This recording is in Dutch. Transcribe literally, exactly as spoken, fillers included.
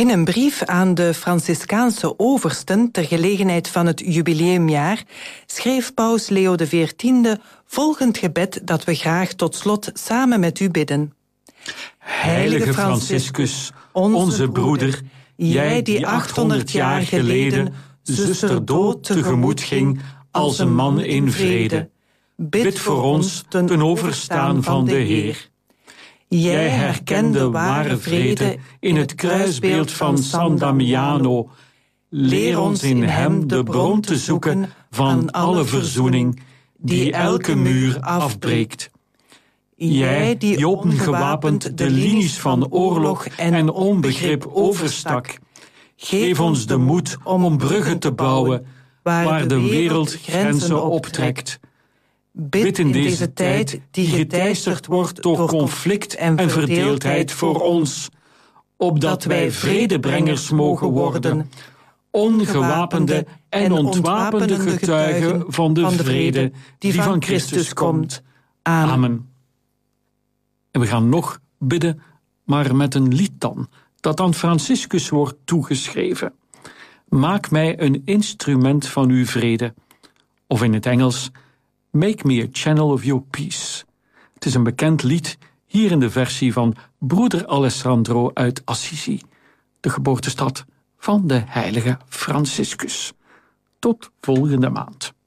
In een brief aan de Franciscaanse oversten ter gelegenheid van het jubileumjaar schreef paus Leo de veertiende volgend gebed dat we graag tot slot samen met u bidden. Heilige Franciscus, onze broeder, jij die achthonderd jaar geleden zuster dood tegemoet ging als een man in vrede, bid voor ons ten overstaan van de Heer. Jij herkende ware vrede in het kruisbeeld van San Damiano. Leer ons in hem de bron te zoeken van alle verzoening, die elke muur afbreekt. Jij die ongewapend de linies van oorlog en onbegrip overstak, geef ons de moed om bruggen te bouwen waar de wereld grenzen optrekt. Bid in deze tijd die geteisterd wordt door conflict en verdeeldheid voor ons, opdat wij vredebrengers mogen worden, ongewapende en ontwapende getuigen van de vrede die van Christus komt. Amen. En we gaan nog bidden, maar met een lied dan, dat aan Franciscus wordt toegeschreven. Maak mij een instrument van uw vrede. Of in het Engels, Make me a channel of your peace. Het is een bekend lied, hier in de versie van broeder Alessandro uit Assisi, de geboortestad van de heilige Franciscus. Tot volgende maand.